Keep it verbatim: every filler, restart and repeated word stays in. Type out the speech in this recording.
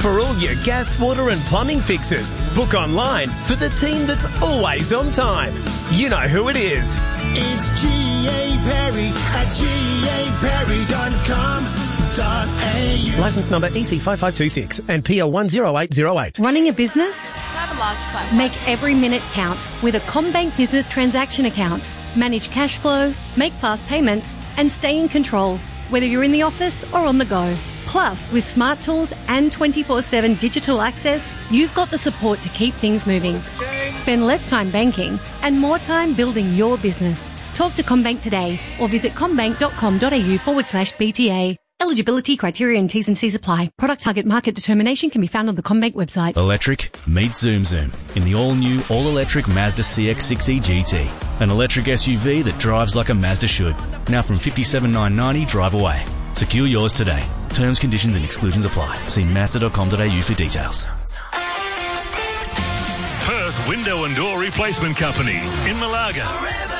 For all your gas, water and plumbing fixes, book online for the team that's always on time. You know who it is. It's G A Perry at G A Perry dot com dot A U. Licence number E C five five two six and P L one zero eight zero eight. Running a business? Make every minute count with a CommBank Business Transaction Account. Manage cash flow, make fast payments and stay in control, whether you're in the office or on the go. Plus, with smart tools and twenty-four seven digital access, you've got the support to keep things moving. Spend less time banking and more time building your business. Talk to CommBank today or visit commbank.com.au forward slash BTA. Eligibility, criteria and T's and C's apply. Product target market determination can be found on the CommBank website. Electric meets Zoom Zoom in the all-new, all-electric Mazda C X six E G T. An electric S U V that drives like a Mazda should. Now from fifty-seven thousand nine hundred ninety drive away. Secure yours today. Terms, conditions and exclusions apply. See mazda dot com dot a u for details. Perth Window and Door Replacement Company in Malaga.